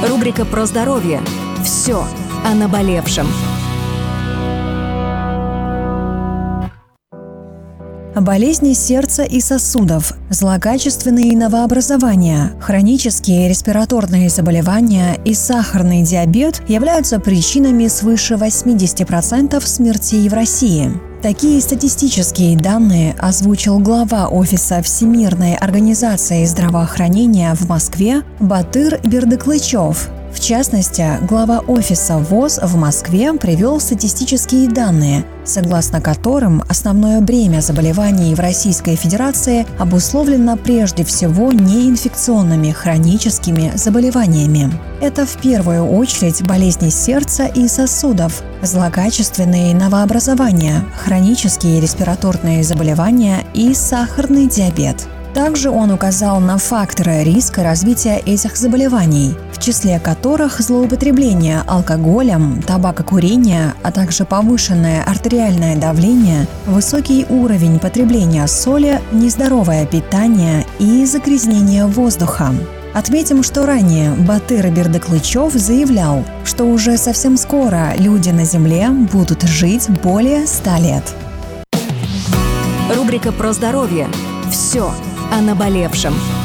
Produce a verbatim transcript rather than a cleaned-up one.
Рубрика про здоровье. Все о наболевшем. Болезни сердца и сосудов, злокачественные новообразования, хронические респираторные заболевания и сахарный диабет являются причинами свыше восемьдесят процентов смертей в России. Такие статистические данные озвучил глава Офиса Всемирной организации здравоохранения в Москве Батыр Бердыклычев. В частности, глава офиса ВОЗ в Москве привел статистические данные, согласно которым основное бремя заболеваний в Российской Федерации обусловлено прежде всего неинфекционными хроническими заболеваниями. Это в первую очередь болезни сердца и сосудов, злокачественные новообразования, хронические респираторные заболевания и сахарный диабет. Также он указал на факторы риска развития этих заболеваний, в числе которых злоупотребление алкоголем, табакокурение, а также повышенное артериальное давление, высокий уровень потребления соли, нездоровое питание и загрязнение воздуха. Отметим, что ранее Батыр Бердыклычев заявлял, что уже совсем скоро люди на Земле будут жить более ста лет. Рубрика про здоровье. Все о наболевшем.